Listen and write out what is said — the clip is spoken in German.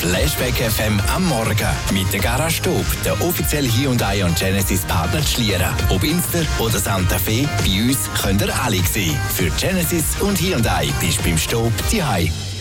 Flashback FM am Morgen mit der Garage Stub, der offizielle Hyundai und Genesis Partner Schlieren. Ob Inster oder Santa Fe, bei uns könnt ihr alle sehen. Für Genesis und Hyundai bist du beim Stub die Hai.